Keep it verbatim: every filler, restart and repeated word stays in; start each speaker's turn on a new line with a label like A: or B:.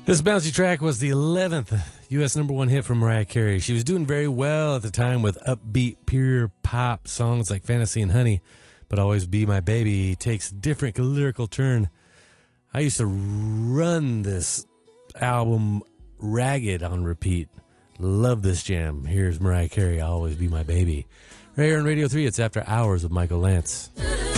A: This bouncy track was the eleventh U S number one hit from Mariah Carey. She was doing very well at the time with upbeat, pure pop songs like Fantasy and Honey, but Always Be My Baby takes a different lyrical turn. I used to run this album ragged on repeat. Love this jam. Here's Mariah Carey, Always Be My Baby. Right here on Radio three, it's After Hours with Michael Lance.